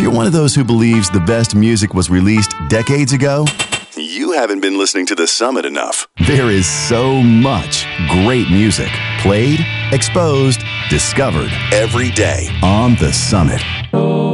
you're one of those who believes the best music was released decades ago, you haven't been listening to The Summit enough. There is so much great music played, exposed, discovered every day on The Summit.